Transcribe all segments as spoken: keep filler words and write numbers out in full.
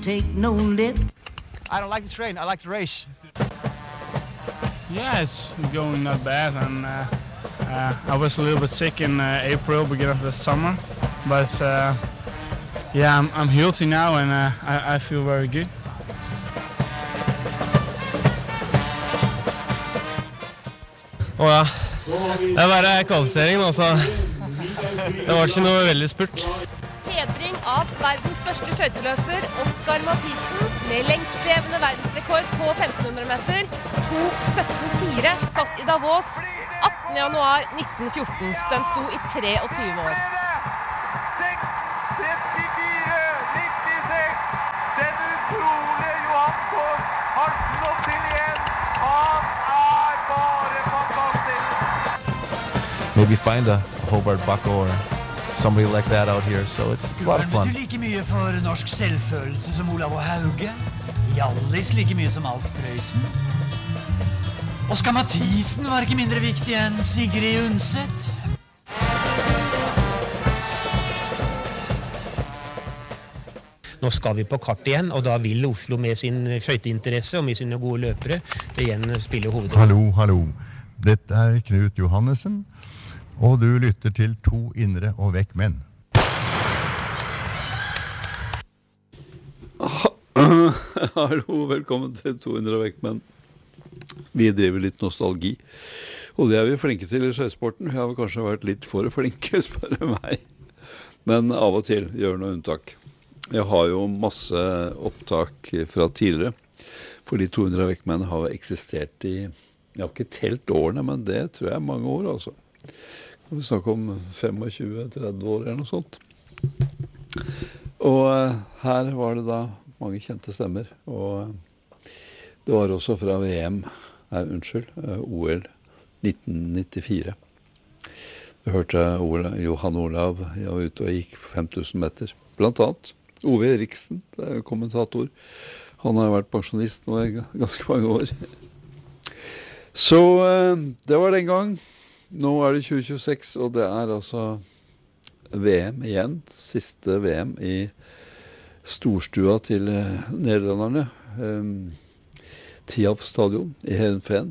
take no lip. I don't like the train, I like the race. Yeah, it's going not bad, and uh, uh, I was a little bit sick in uh, April, beginning of the summer, but uh, yeah, I'm, I'm healthy now, and uh, I, I feel very good. Å ja, det er bare kvalifisering, altså. Det var ikke noe veldig spurt. Hedring av verdens største skøyteløper, Oskar Mathisen, med lengstlevende verdensrekord på femten hundre meter, to sytten fire, satt i Davos attende januar nitten fjorten. Den sto i treogtyve år. trettifire nittiseks, den utrolige Johan Kors har slått til igjen. Han er bare fantastisk. Maybe find a Hobart Bucko or somebody like that out here, so it's, it's a lot of fun. Du like mye for norsk selvfølelse som Olav og Hauge, Hjallis like mye som Alf Prøysen. Oskar Mathisen var ikke mindre viktig enn Sigrid Undset. Nå skal vi på kart igjen, og da vil Oslo med sin skøyteinteresse og med sine gode løpere igjen spille hovedrollen. Hallo, hallo. Dette er Knut Johannessen, og du lytter til To indre og vekk menn. Hallo, velkommen til To indre og vekk menn. Vi driver litt nostalgi, og det er vi flinke til i skøytesporten. Vi har kanskje vært litt for flinke, spør du meg. Men av og til gjør noe unntak. Jeg har jo masse opptak fra tidligere, fordi To indre og vekk menn har eksistert i, jeg har ikke telt årene, men det tror jeg er mange år altså. Vi snakker om tjuefem til tretti år eller noe sånt. Og her var det da mange kjente stemmer, og det var også fra V M, nei, unnskyld, O L nitten nittifire. Jeg hørte Ola, Johan Olav, jeg var ute og gikk på fem tusen meter, blant annet. Ove Riksen, kommentator. Han har vært pensjonist nå i ganske mange år. Så det var den gang. Nå er det tjue tjueseks, og det er altså V M igjen. Siste V M i storstua til nederlanderne. Um, Tiaf stadion i Heerenveen.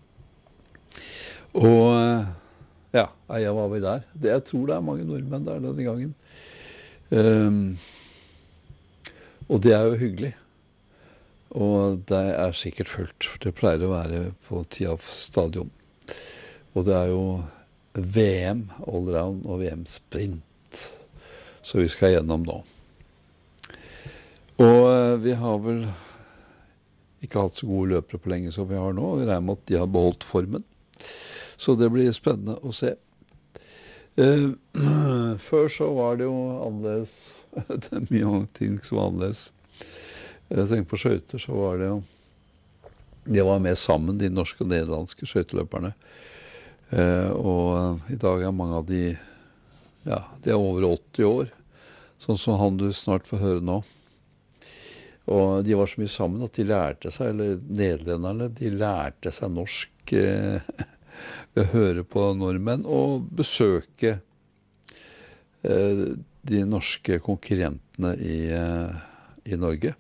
Og ja, jeg var vi der. Det, jeg tror det er mange nordmenn der denne gangen. Um, og det er jo hyggelig. Og det er sikkert fullt, for det pleier å være på Tiaf stadion. Og det er jo V M allround og V M sprint, så vi skal gjennom nå. Og vi har vel ikke hatt så gode løpere på lenge som vi har nå, og vi regner med at de har beholdt formen. Så det blir spennende å se. Uh, før så var det jo annerledes, det er mye ting som var annerledes. Jeg tenker på skøyter, så var det jo, de var med sammen, de norske og nederlandske skøyteløperne. Uh, og i dag er mange av de, ja, de er over åtti år, sånn som han du snart får høre nå. Og de var så mye sammen at de lærte seg, eller nederlenderne, de lærte seg norsk eh, ved å høre på nordmenn og besøke eh, de norske konkurrentene i, eh, i Norge.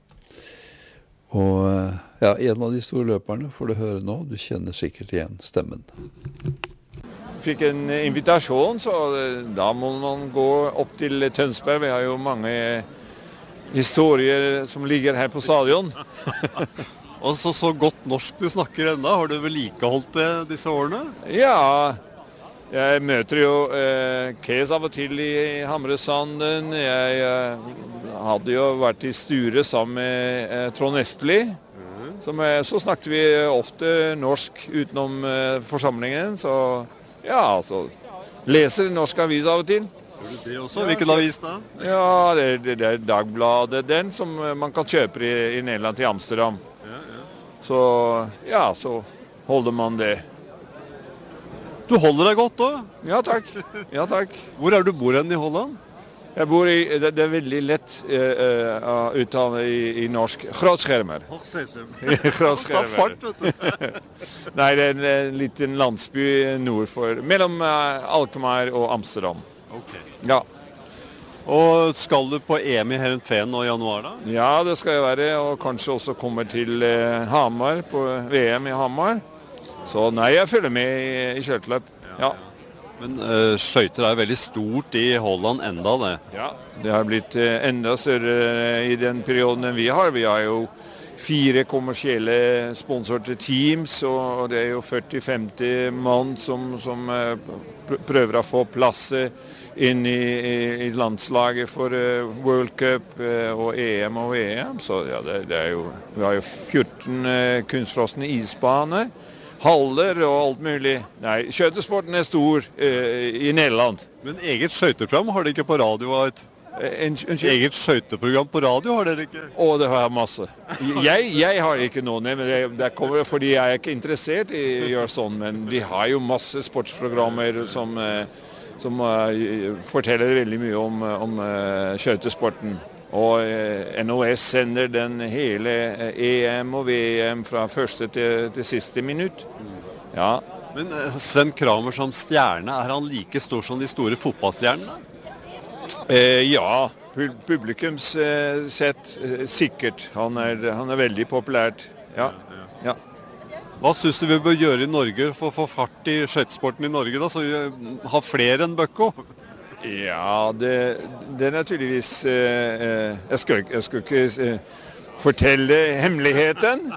Og ja, en av de store løperne får du høre nå, du kjenner sikkert igjen stemmen. Fikk en invitasjon, så da må man gå opp til Tønsberg. Vi har jo mange historier som ligger her på stadion. Og så, så godt norsk du snakker enda. Har du vedlikeholdt det disse årene? Ja, jeg møter jo eh, Kes av og til i Hamresanden. Jeg eh, hadde jo vært i Sture sammen med eh, Trond Espelid. Mm. Som, eh, så snakket vi ofte norsk utenom eh, forsamlingen. Så ja, altså, leser norsk avis av og til. Gjør du det også? Hvilken avis da? Ja, det, det, det er Dagbladet, den som man kan kjøpe i, i Nederland til Amsterdam. Ja, ja. Så ja, så holder man det. Du holder deg godt da? Ja, takk. Ja, takk. Hvor er du bor hen i Holland? Jeg bor i, det, det er veldig lett uh, uh, uttale i, i norsk. Graatschermer. Graatschermer. Fart, vet du. Nei, det er en liten landsby nord for, mellom uh, Alkmaar og Amsterdam. Ok. Ja. Og skal du på E M i Heerenveen nå i januar da? Ja, det skal jeg være, og kanskje også kommer til eh, Hamar, på V M i Hamar. Så nei, jeg følger med i, i skøyteløp. Ja. Men uh, skøyter er veldig stort i Holland enda det. Ja, det har blitt uh, enda større i den perioden enn vi har. Vi har jo fire kommersielle sponsorerte teams, og det er jo førti til femti mann som, som uh, prøver å få plass inn i, i, i landslaget for uh, World Cup uh, og E M og V M. Så ja, det, det er jo, vi har jo fjorten uh, kunstfrosne isbaner. Haller og alt mulig. Nei, skøytesporten er stor eh, i Nederland. Men eget skøyteprogram har dere ikke på radio? Et, en, en, eget skøyteprogram på radio har dere ikke? Å, det har jeg masse. Jeg, jeg har ikke noen, men det, det kommer fordi jeg er ikke interessert i å gjøre sånn, men de har jo masse sportsprogrammer som, som uh, forteller veldig mye om, om uh, skøytesporten. Og eh, N O S sender den hele eh, E M og V M fra første til, til siste minutt. Ja. Men eh, Sven Kramer som stjerne, er han like stor som de store fotballstjernene? Eh, ja, publikums eh, sett eh, sikkert. Han er, han er veldig populært. Ja. Ja. Hva synes du vi bør gjøre i Norge for å få fart i skøytesporten i Norge da, så vi har flere enn Bøkko? Ja, det, det er naturligvis eh, jeg, skal, jeg skal ikke eh, fortelle hemmeligheten.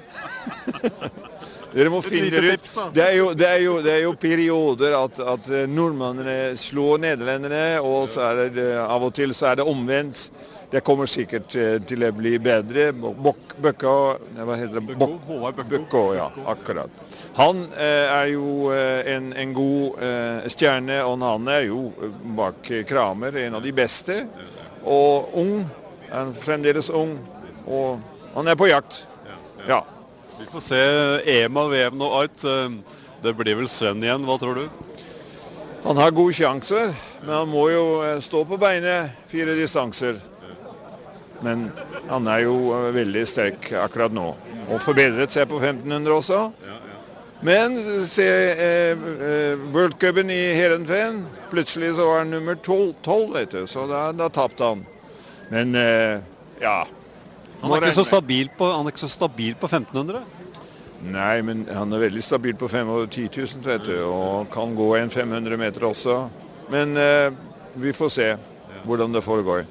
Dere må finne ut. Det er jo, det er jo, det er jo perioder at, at nordmennene slår nederlenderne, og så er det, av og til så er det omvendt. Det kommer sikkert eh, til å bli bedre. Bøkko, hva heter det? Bøkko, Bøkko, ja, akkurat. Han eh, er jo eh, en, en god eh, stjerne, og han er jo bak Kramer, en av de beste. Og ung, han er fremdeles ung, og han er på jakt. Ja. Vi får se E M og V M og alt. Det blir vel Sven igjen, hva tror du? Han har gode sjanser, men han må jo stå på beinet fire distanser. Men han er jo veldig sterk akkurat nå, og forbedret seg på femten hundre også. Men se eh, World Cupen i Heerenveen, plutselig så var han nummer tolv, vet du, så da, da tappte han. Men eh, ja. Han er, ikke så stabil på, han er ikke så stabil på femten hundre? Nei, men han er veldig stabil på fem og ti tusen, vet du, og kan gå en fem hundre meter også. Men eh, vi får se hvordan det foregår.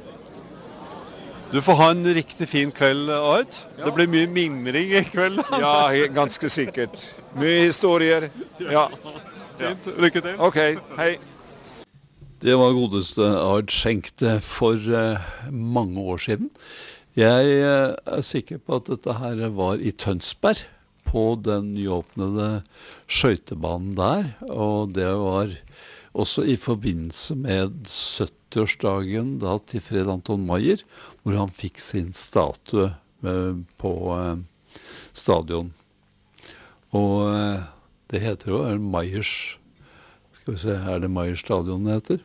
Du får ha en riktig fin kveld, Art. Ja. Det blir mye mimring i kveld. Ja, ganske sikkert. Mye historier. Ja. Ja. Lykke til. Ok, hei. Det var godeste Art Schenkte for uh, mange år siden. Jeg uh, er sikker på at dette her var i Tønsberg, på den nyåpnede skøytebanen der, og det var også i forbindelse med syttiårsdagen da til Fred Anton Meyer, hvor han fikk sin statue eh, på eh, stadion. Og eh, det heter jo er Meyers, skal vi se, er det Meyers stadion det heter?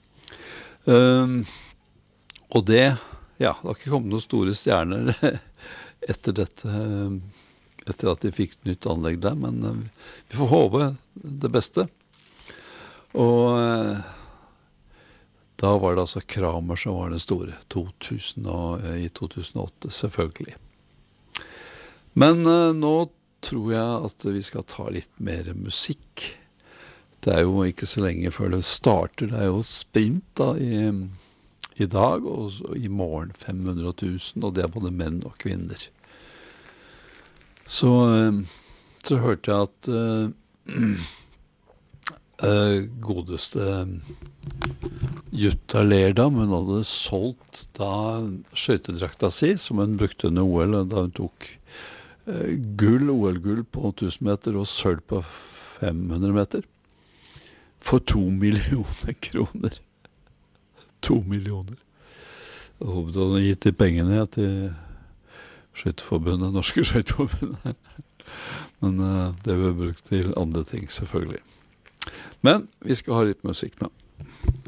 Um, og det, ja, det har ikke kommet noen store stjerner etter dette, etter at de fikk nytt anlegg der, men eh, vi får håpe det beste. Og eh, da var det altså Kramer som var den store, to tusen og, i to tusen og åtte, selvfølgelig. Men eh, nå tror jeg at vi skal ta litt mer musikk. Det er jo ikke så lenge før det starter, det er jo sprint da i, i dag, og så, i morgen fem hundre tusen, og det er både menn og kvinner. Så, eh, så hørte jeg at eh, Uh, godeste Jutta Lerdam, hun hadde solgt da skøytedrakta si, som hun brukte under O L, da hun tok uh, gull, O L-gull på tusen meter og sølv på fem hundre meter, for to millioner kroner. To millioner. Jeg håpet hun hadde gitt de pengene til Skøyteforbundet, Norske Skøyteforbundet. Men uh, det ble brukt til andre ting, selvfølgelig. Men vi skal ha litt musikk nå.